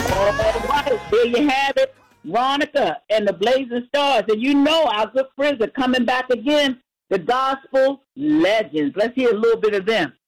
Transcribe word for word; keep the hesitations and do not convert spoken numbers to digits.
All right, there you have it. Veronica and the Blazing Stars. And you know our good friends are coming back again. The Gospel Legends. Let's hear a little bit of them.